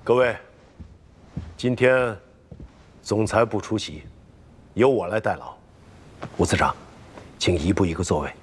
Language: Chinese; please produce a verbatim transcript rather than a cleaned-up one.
各位，今天总裁不出席，由我来代劳。吴次长，请一步一个座位。